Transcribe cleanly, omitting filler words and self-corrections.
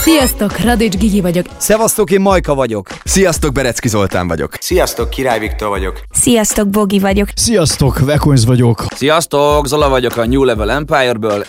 Sziasztok, Radics Gigi vagyok. Szevasztok, én Majka vagyok. Sziasztok, Berecki Zoltán vagyok. Sziasztok, Király Viktor vagyok. Sziasztok, Bogi vagyok. Sziasztok, Vekonz vagyok. Sziasztok, Zola vagyok a New Level Empire-ből,